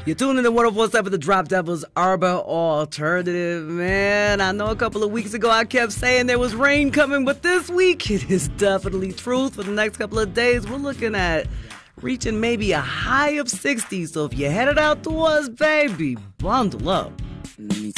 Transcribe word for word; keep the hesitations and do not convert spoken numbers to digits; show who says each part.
Speaker 1: You're tuning in to one oh four point seven The Drop Devils Urban Alternative. Man, I know a couple of weeks ago I kept saying there was rain coming, but this week it is definitely truth. For the next couple of days, we're looking at reaching maybe a high of sixty. So if you're headed out to us, baby, bundle up. Let me